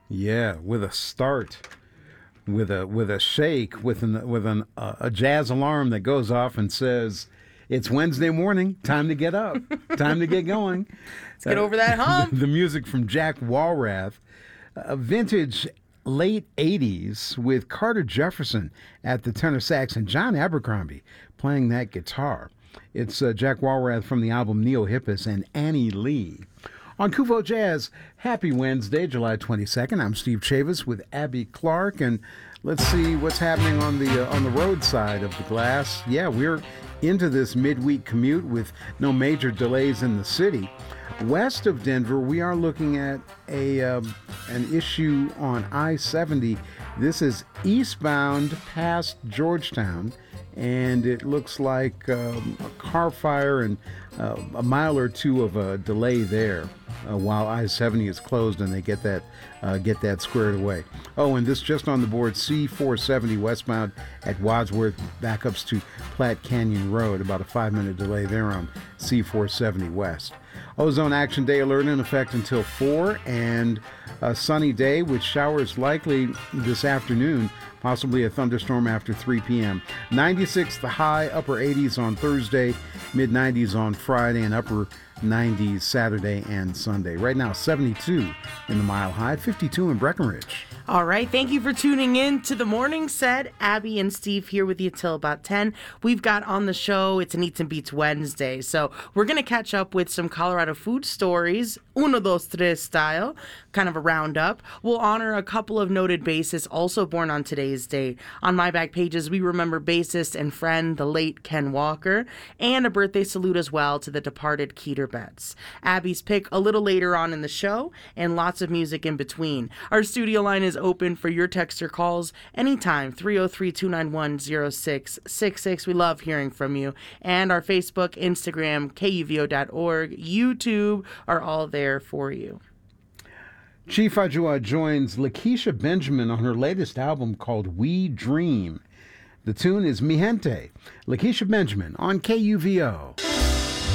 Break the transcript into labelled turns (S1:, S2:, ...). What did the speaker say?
S1: Yeah, with a start, with a shake, with a jazz alarm that goes off and says, "It's Wednesday morning. Time to get up. Time to get going."
S2: Let's get over that hump.
S1: The music from Jack Walrath, a vintage late 80s with Carter Jefferson at the tenor sax and John Abercrombie playing that guitar. It's Jack Walrath from the album Neo Hippus and Annie Lee. On Kuvo Jazz, happy Wednesday, July 22nd. I'm Steve Chavis with Abby Clark, and let's see what's happening on the road side of the glass. Yeah, we're into this midweek commute with no major delays in the city. West of Denver, we are looking at an issue on I-70. This is eastbound past Georgetown, and it looks like a car fire and a mile or two of a delay there while I-70 is closed and they get that squared away. Oh, and this just on the board, C-470 westbound at Wadsworth, backups to Platte Canyon Road, about a 5-minute delay there on C-470 west. Ozone Action Day alert in effect until 4, and a sunny day with showers likely this afternoon, possibly a thunderstorm after 3 p.m. 96 the high, upper 80s on Thursday, mid 90s on Friday, and upper 90s Saturday and Sunday. Right now, 72 in the Mile High, 52 in Breckenridge.
S2: All right, thank you for tuning in to the morning set. Abby and Steve here with you till about 10. We've got on the show, it's an Eats and Beats Wednesday, so we're going to catch up with some Colorado food stories, uno, dos, tres style, kind of a roundup. We'll honor a couple of noted bassists also born on today's date. On my back pages, we remember bassist and friend, the late Ken Walker, and a birthday salute as well to the departed Keeter Betts. Abby's pick a little later on in the show, and lots of music in between. Our studio line is open for your text or calls anytime, 303-291-0666. We love hearing from you. And our Facebook, Instagram, KUVO.org, YouTube are all there for you.
S1: Chief Ajua joins Lakeisha Benjamin on her latest album called We Dream. The tune is Mi Gente. Lakeisha Benjamin on KUVO.